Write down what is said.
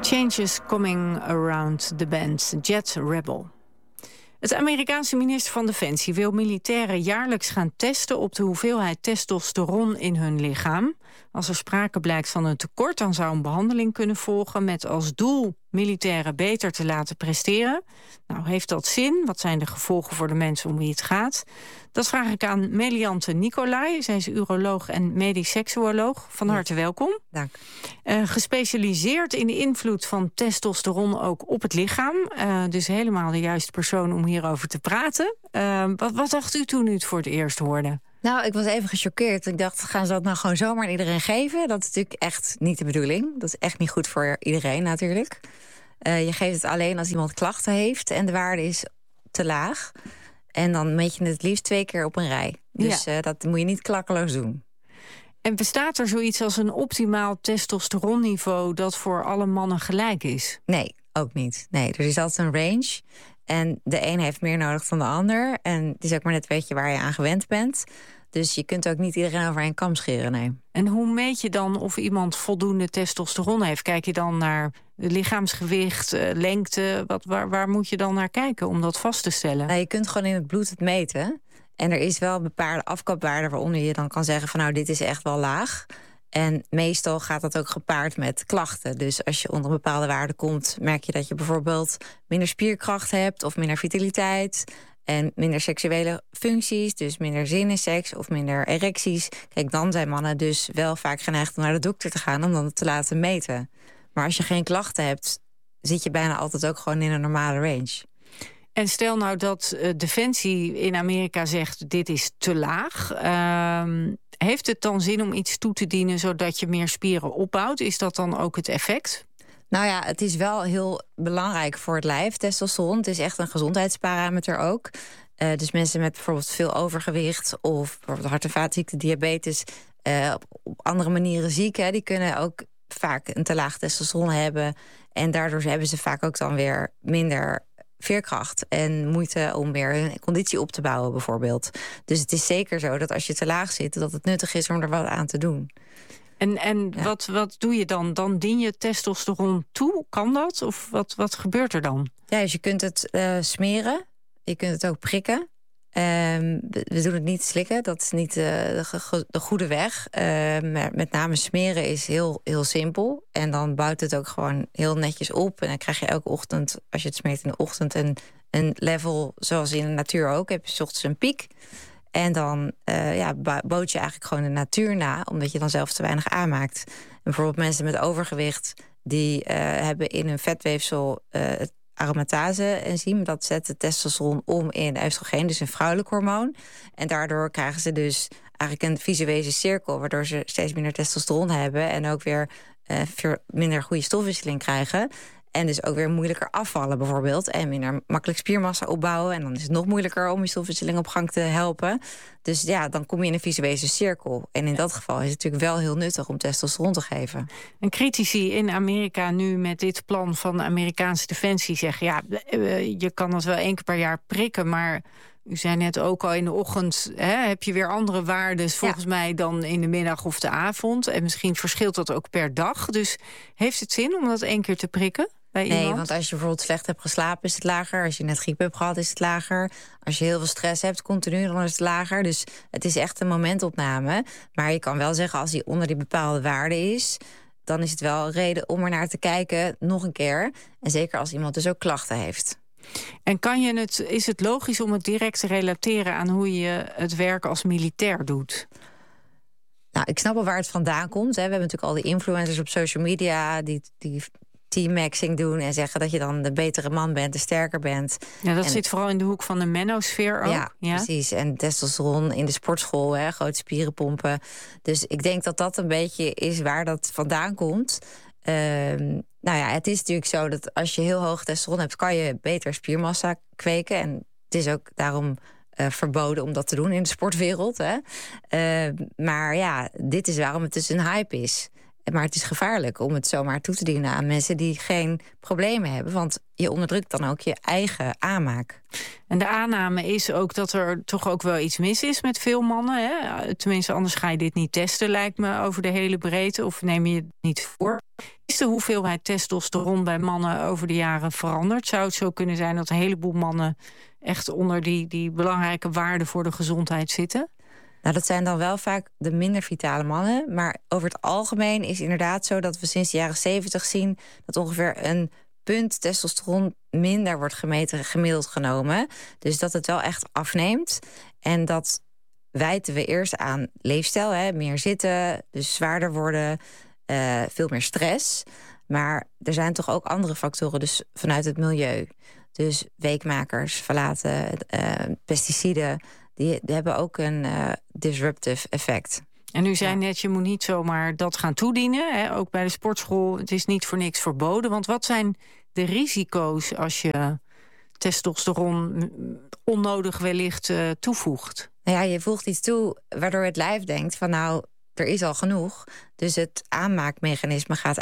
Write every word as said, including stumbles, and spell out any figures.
Changes coming around the band Jet Rebel. Het Amerikaanse minister van Defensie wil militairen jaarlijks gaan testen op de hoeveelheid testosteron in hun lichaam. Als er sprake blijkt van een tekort, dan zou een behandeling kunnen volgen met als doel militairen beter te laten presteren. Nou, heeft dat zin? Wat zijn de gevolgen voor de mensen om wie het gaat? Dat vraag ik aan Meliante Nicolai. Zij is uroloog en medisch seksuoloog. Van harte welkom. Dank. Uh, gespecialiseerd in de invloed van testosteron ook op het lichaam. Uh, dus helemaal de juiste persoon om hierover te praten. Uh, wat, wat dacht u toen u het voor het eerst hoorde? Nou, ik was even gechoqueerd. Ik dacht, gaan ze dat nou gewoon zomaar aan iedereen geven? Dat is natuurlijk echt niet de bedoeling. Dat is echt niet goed voor iedereen natuurlijk. Uh, je geeft het alleen als iemand klachten heeft en de waarde is te laag. En dan meet je het liefst twee keer op een rij. Dus ja. uh, dat moet je niet klakkeloos doen. En bestaat er zoiets als een optimaal testosteronniveau dat voor alle mannen gelijk is? Nee, ook niet. Nee, er is altijd een range. En de een heeft meer nodig dan de ander. En het is ook maar net weet je waar je aan gewend bent. Dus je kunt ook niet iedereen over een kam scheren, nee. En hoe meet je dan of iemand voldoende testosteron heeft? Kijk je dan naar lichaamsgewicht, lengte? Wat, waar, waar moet je dan naar kijken om dat vast te stellen? Nou, je kunt gewoon in het bloed het meten. En er is wel een bepaalde afkapwaarde waaronder je dan kan zeggen van nou, dit is echt wel laag. En meestal gaat dat ook gepaard met klachten. Dus als je onder een bepaalde waarde komt, merk je dat je bijvoorbeeld minder spierkracht hebt of minder vitaliteit. En minder seksuele functies, dus minder zin in seks of minder erecties. Kijk, dan zijn mannen dus wel vaak geneigd om naar de dokter te gaan om dan te laten meten. Maar als je geen klachten hebt, zit je bijna altijd ook gewoon in een normale range. En stel nou dat uh, Defensie in Amerika zegt dit is te laag. Uh, heeft het dan zin om iets toe te dienen zodat je meer spieren opbouwt? Is dat dan ook het effect? Nou ja, het is wel heel belangrijk voor het lijf, testosteron. Het is echt een gezondheidsparameter ook. Uh, dus mensen met bijvoorbeeld veel overgewicht of bijvoorbeeld hart- en vaatziekten, diabetes, uh, op, op andere manieren ziek, hè, die kunnen ook vaak een te laag testosteron hebben. En daardoor hebben ze vaak ook dan weer minder veerkracht en moeite om weer hun conditie op te bouwen bijvoorbeeld. Dus het is zeker zo dat als je te laag zit, dat het nuttig is om er wat aan te doen. En, en ja. wat, wat doe je dan? Dan dien je testosteron toe? Kan dat? Of wat, wat gebeurt er dan? Ja, dus je kunt het uh, smeren. Je kunt het ook prikken. Um, we, we doen het niet slikken. Dat is niet uh, de, de goede weg. Uh, maar met name smeren is heel, heel simpel. En dan bouwt het ook gewoon heel netjes op. En dan krijg je elke ochtend, als je het smeert in de ochtend, een, een level zoals in de natuur ook. Heb je 's ochtends een piek. En dan uh, ja, boot je eigenlijk gewoon de natuur na, omdat je dan zelf te weinig aanmaakt. En bijvoorbeeld mensen met overgewicht, die uh, hebben in hun vetweefsel uh, het aromatase-enzym. Dat zet het testosteron om in oestrogeen, dus een vrouwelijk hormoon. En daardoor krijgen ze dus eigenlijk een visuele cirkel, waardoor ze steeds minder testosteron hebben en ook weer uh, minder goede stofwisseling krijgen. En dus ook weer moeilijker afvallen bijvoorbeeld. En minder makkelijk spiermassa opbouwen. En dan is het nog moeilijker om je stofwisseling op gang te helpen. Dus ja, dan kom je in een visuele cirkel. En in dat geval is het natuurlijk wel heel nuttig om testosteron te geven. En critici in Amerika nu met dit plan van de Amerikaanse Defensie zeggen, ja, je kan het wel één keer per jaar prikken, maar u zei net ook al in de ochtend, hè, heb je weer andere waarden volgens ja. mij dan in de middag of de avond. En misschien verschilt dat ook per dag. Dus heeft het zin om dat één keer te prikken? Bij nee, iemand? Want als je bijvoorbeeld slecht hebt geslapen, is het lager. Als je net griep hebt gehad, is het lager. Als je heel veel stress hebt, continu, dan is het lager. Dus het is echt een momentopname. Maar je kan wel zeggen, als die onder die bepaalde waarde is, dan is het wel een reden om er naar te kijken nog een keer. En zeker als iemand dus ook klachten heeft. En kan je het, is het logisch om het direct te relateren aan hoe je het werk als militair doet? Nou, ik snap wel waar het vandaan komt. Hè. We hebben natuurlijk al die influencers op social media die, die teammaxing doen en zeggen dat je dan de betere man bent, de sterker bent. Ja, dat en zit vooral in de hoek van de menosfeer ook. Ja, ja, precies. En testosteron in de sportschool, hè, grote spieren pompen. Dus ik denk dat dat een beetje is waar dat vandaan komt. Um, nou ja, het is natuurlijk zo dat als je heel hoog testosteron hebt, kan je beter spiermassa kweken. En het is ook daarom uh, verboden om dat te doen in de sportwereld. Hè. Uh, maar ja, dit is waarom het dus een hype is. Maar het is gevaarlijk om het zomaar toe te dienen aan mensen die geen problemen hebben. Want je onderdrukt dan ook je eigen aanmaak. En de aanname is ook dat er toch ook wel iets mis is met veel mannen. Hè? Tenminste, anders ga je dit niet testen, lijkt me, over de hele breedte. Of neem je het niet voor. Is de hoeveelheid testosteron bij mannen over de jaren veranderd? Zou het zo kunnen zijn dat een heleboel mannen echt onder die, die belangrijke waarden voor de gezondheid zitten? Nou, dat zijn dan wel vaak de minder vitale mannen. Maar over het algemeen is inderdaad zo dat we sinds de jaren zeventig zien dat ongeveer een punt testosteron minder wordt gemeten, gemiddeld genomen. Dus dat het wel echt afneemt. En dat wijten we eerst aan leefstijl. Hè? Meer zitten, dus zwaarder worden, uh, veel meer stress. Maar er zijn toch ook andere factoren, dus vanuit het milieu. Dus weekmakers, ftalaten, uh, pesticiden, die, die hebben ook een uh, disruptive effect. En u zei ja. net, je moet niet zomaar dat gaan toedienen. Hè? Ook bij de sportschool, het is niet voor niks verboden. Want wat zijn de risico's als je testosteron onnodig wellicht uh, toevoegt? Nou ja, je voegt iets toe waardoor het lijf denkt van nou, er is al genoeg. Dus het aanmaakmechanisme gaat